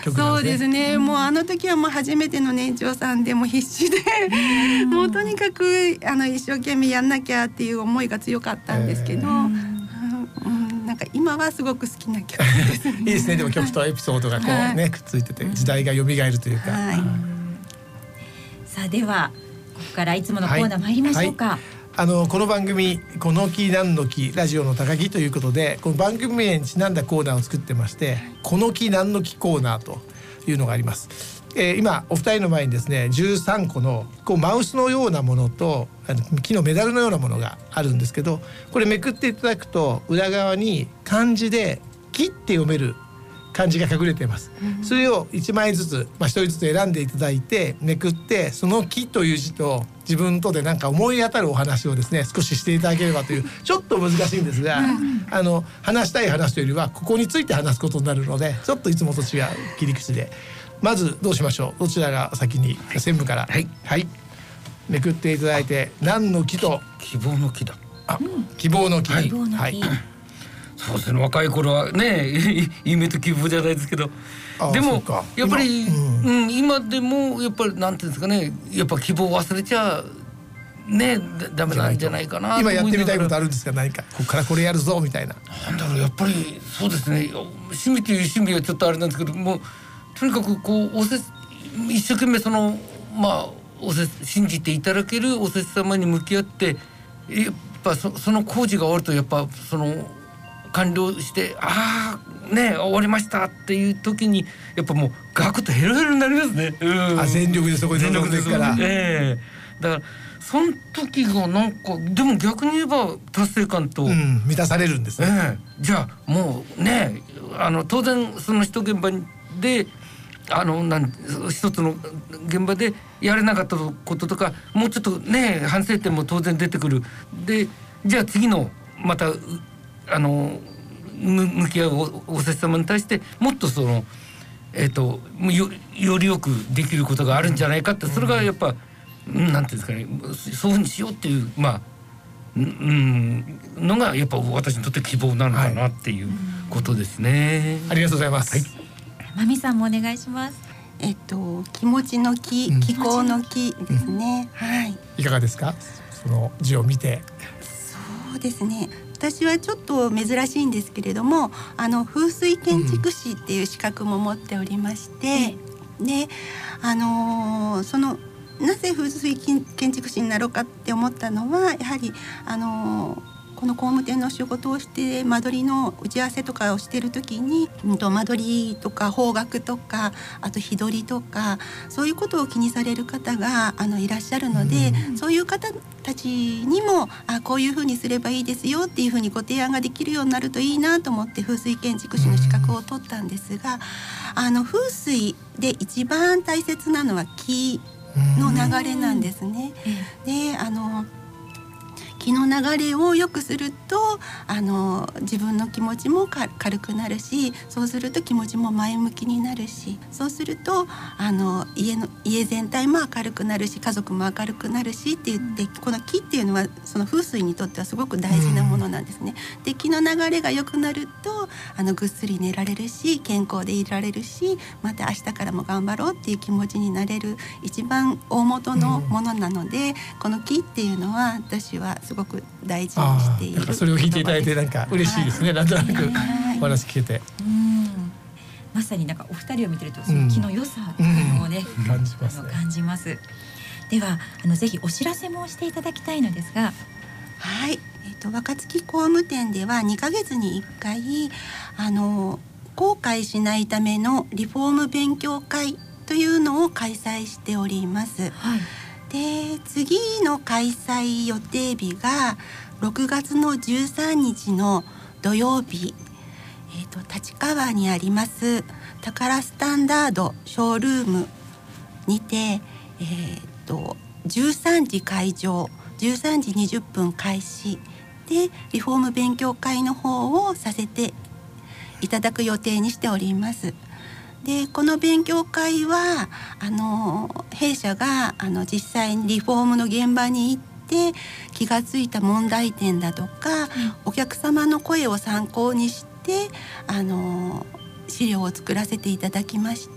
曲なんですね。 そうですね、もうあの時はもう初めての年長さんでも必死でもうとにかく一生懸命やんなきゃっていう思いが強かったんですけど、なんか今はすごく好きな曲ですね。 いいですね。でも曲とエピソードがこうね、くっついてて時代が蘇るというか、 さあではここからいつものコーナー参りましょうか。 この番組この木何の木ラジオの高木ということで、この番組名にちなんだコーナーを作ってまして、この木何の木コーナーというのがあります。今お二人の前にですね13個のこうマウスのようなものと木のメダルのようなものがあるんですけど、これめくっていただくと裏側に漢字で木って読める漢字が隠れています。それを1枚ずつ、1人ずつ選んでいただいてめくって、その木という字と自分とでなんか思い当たるお話をですね少ししていただければという、ちょっと難しいんですが、話したい話というよりはここについて話すことになるので、ちょっといつもと違う切り口で、まずどうしましょう。どちらが先に、専務から。めくっていただいて、何の木と。 希望の木だ。 希望の木。 そうですね、若い頃はね夢と希望じゃないですけど、でもやっぱり今でもやっぱりなんていうんですかね、やっぱ希望を忘れちゃねダメなんじゃないかな。 今やってみたいことあるんですか、何かここからこれやるぞみたいな。 なんだろう、やっぱりそうですね、趣味という趣味はちょっとあれなんですけども、とにかくこう一生懸命信じていただけるおせつ様に向き合って、やっぱその工事が終わるとやっぱ完了して終わりましたっていう時にやっぱもうガクッとヘロヘロになりますね。 全力でそこに臨んでいくから。 だからその時がなんかでも逆に言えば達成感と、 満たされるんですね。 じゃあもうね当然その一現場で一つの現場でやれなかったこととかもうちょっとね反省点も当然出てくる。でじゃあ次のまた向き合うおせつ様に対してもっとよりよくできることがあるんじゃないかって、それがやっぱなんていうんですかね、そういうふうにしようっていうのがやっぱ私にとって希望なのかなっていうことですね。 ありがとうございます。 まみさんもお願いします。 気持ちの木、気候の木ですね。 いかがですか、その字を見て。 そうですね、私はちょっと珍しいんですけれども、風水建築士っていう資格も持っておりまして、でなぜ風水建築士になろうかって思ったのは、やはりこの工務店の仕事をして間取りの打ち合わせとかをしている時に、間取りとか方角とかあと日取りとかそういうことを気にされる方がいらっしゃるので、そういう方たちにもこういうふうにすればいいですよっていうふうにご提案ができるようになるといいなと思って風水建築士の資格を取ったんですが、風水で一番大切なのは気の流れなんですね。で気の流れを良くすると自分の気持ちも軽くなるし、そうすると気持ちも前向きになるし、そうすると家全体も明るくなるし、家族も明るくなるしって言って、この気っていうのはその風水にとってはすごく大事なものなんですね。で気の流れが良くなるとぐっすり寝られるし、健康でいられるし、また明日からも頑張ろうっていう気持ちになれる一番大元のものなので、この気っていうのは私はすごく大事にしている。 それを聞いていただいてなんか嬉しいですね。なんとなくお話聞けて、 まさになんかお二人を見てるとその気の良さっていうのをね、 感じますね。 感じます。ではぜひお知らせもしていただきたいのですが、 若槻工務店では2ヶ月に1回後悔しないためのリフォーム勉強会というのを開催しております。で次の開催予定日が6月の13日の土曜日、立川にあります宝スタンダードショールームにて、13時開場、13時20分開始でリフォーム勉強会の方をさせていただく予定にしております。でこの勉強会は弊社が実際にリフォームの現場に行って気がついた問題点だとか、お客様の声を参考にして資料を作らせていただきまし